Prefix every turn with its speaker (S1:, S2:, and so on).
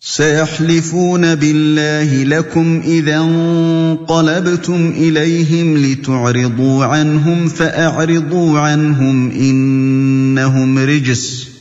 S1: سيحلفون بالله لكم إذا انقلبتم إليهم لتعرضوا عنهم فأعرضوا عنهم إنهم رجس